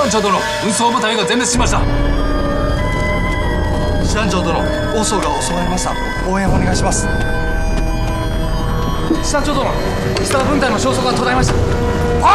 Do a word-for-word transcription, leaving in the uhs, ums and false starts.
団長殿、運送部隊が全滅しました。 師団長殿、王曹が襲われました。応援お願いします。 師団長殿、石沢分隊の消息が途絶えました。 ファ